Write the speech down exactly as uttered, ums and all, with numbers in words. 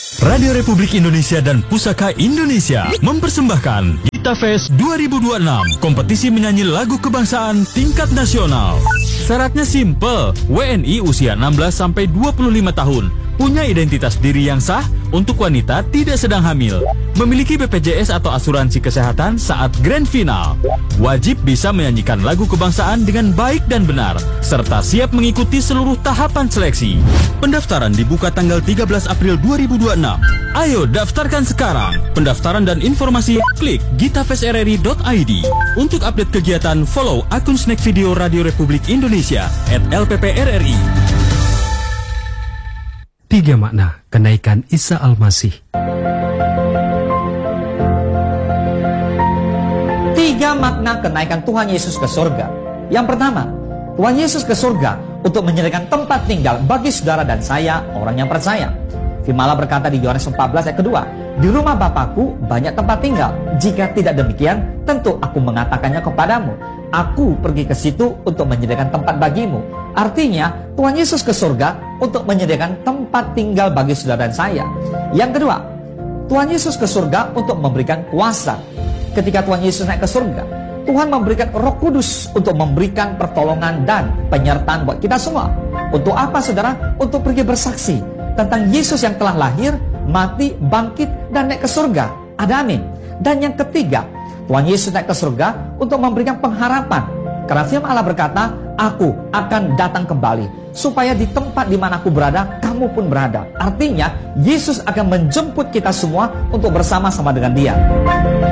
Radio Republik Indonesia dan Pusaka Indonesia mempersembahkan Gita Fest dua ribu dua puluh enam, kompetisi menyanyi lagu kebangsaan tingkat nasional. Syaratnya simple, W N I usia enam belas sampai dua puluh lima tahun, punya identitas diri yang sah, untuk wanita tidak sedang hamil, memiliki B P J S atau asuransi kesehatan saat grand final, wajib bisa menyanyikan lagu kebangsaan dengan baik dan benar, serta siap mengikuti seluruh tahapan seleksi. Pendaftaran dibuka tanggal tiga belas April dua ribu dua puluh enam. Ayo daftarkan sekarang. Pendaftaran dan informasi klik gitafestrri dot i d. Untuk update kegiatan, follow akun Snack Video Radio Republik Indonesia at L P P R R I. Tiga makna kenaikan Isa Al-Masih. Tiga makna kenaikan Tuhan Yesus ke surga. Yang pertama, Tuhan Yesus ke surga untuk menyediakan tempat tinggal bagi saudara dan saya, orang yang percaya. Firman Allah berkata di Yohanes empat belas ayat kedua, di rumah Bapakku banyak tempat tinggal. Jika tidak demikian, tentu aku mengatakannya kepadamu. Aku pergi ke situ untuk menyediakan tempat bagimu. Artinya, Tuhan Yesus ke surga untuk menyediakan tempat tinggal bagi saudara dan saya. Yang kedua, Tuhan Yesus ke surga untuk memberikan kuasa. Ketika Tuhan Yesus naik ke surga, Tuhan memberikan Roh Kudus untuk memberikan pertolongan dan penyertaan buat kita semua. Untuk apa, saudara? Untuk pergi bersaksi tentang Yesus yang telah lahir, mati, bangkit, dan naik ke surga. Ada amin. Dan yang ketiga, Tuhan Yesus naik ke surga untuk memberikan pengharapan. Karena firman Allah berkata, aku akan datang kembali, supaya di tempat di mana aku berada, kamu pun berada. Artinya, Yesus akan menjemput kita semua untuk bersama-sama dengan Dia.